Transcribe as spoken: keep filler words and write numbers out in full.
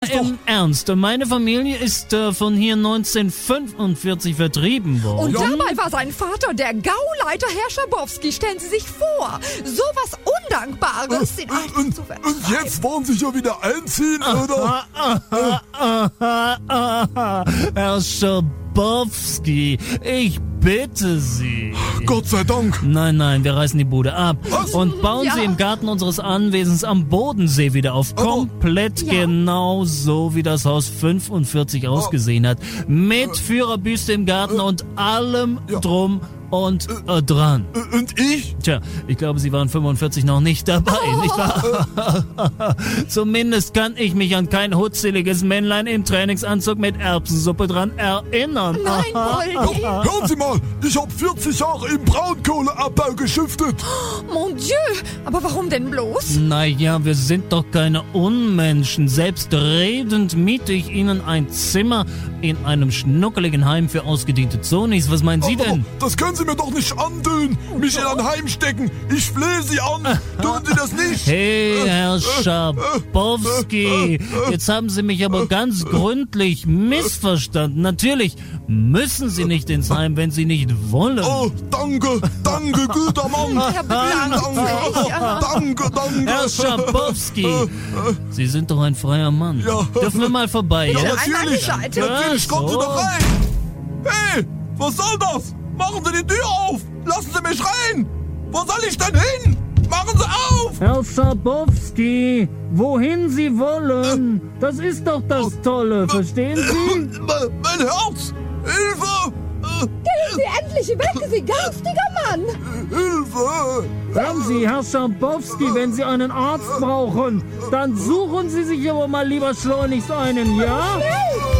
ist im Ernst, meine Familie ist äh, von hier neunzehnhundertfünfundvierzig vertrieben worden. Und dabei war sein Vater der Gauleiter Herr Schabowski. Stellen Sie sich vor, sowas Undankbares Äh, den äh, Alten und, zu und vertreiben. jetzt wollen Sie ja wieder einziehen, oder? Herr Schabowski, ich bitte Sie. Gott sei Dank. Nein, nein, wir reißen die Bude ab Was? und bauen Ja. sie im Garten unseres Anwesens am Bodensee wieder auf. Aber- Komplett Ja. genau so, wie das Haus fünfundvierzig ausgesehen hat. Mit Führerbüste im Garten und allem Ja. drum und äh, dran. Äh, Und ich? Tja, ich glaube, Sie waren fünfundvierzig noch nicht dabei, nicht wahr? Zumindest kann ich mich an kein hutzeliges Männlein im Trainingsanzug mit Erbsensuppe dran erinnern. Nein, Poldi. Hören Sie mal, ich habe vierzig Jahre im Braunkohleabbau geschuftet. Mon Dieu, aber warum denn bloß? Naja, wir sind doch keine Unmenschen. Selbstredend miete ich Ihnen ein Zimmer in einem schnuckeligen Heim für ausgediente Zonis. Was meinen Sie denn? Aber das können Sie mir doch nicht antun. Mich in ein Heim stecken. Ich flehe Sie an. Tun Sie das nicht. Hey, Herr Schabowski, jetzt haben Sie mich aber ganz gründlich missverstanden. Natürlich müssen Sie nicht ins Heim, wenn Sie nicht wollen. Oh, danke, danke, guter Mann. Ja, bedankt sich. Danke, danke. Herr Schabowski, Sie sind doch ein freier Mann. Ja. Dürfen wir mal vorbei, Ja, ja? natürlich. Seite. Natürlich, kommen Sie so. doch rein. Hey, was soll das? Machen Sie die Tür auf. Lassen Sie mich rein. Wo soll ich denn hin? Machen Sie auf. Herr Schabowski, wohin Sie wollen. Das ist doch das Tolle, verstehen Sie? Me- Mein Herz. Hilfe. Äh, Gehen Sie endlich weg, Sie garstiger Mann. Hilfe. Hören Sie, Herr Schabowski, wenn Sie einen Arzt brauchen, dann suchen Sie sich aber mal lieber schleunigst einen, ja? Hey.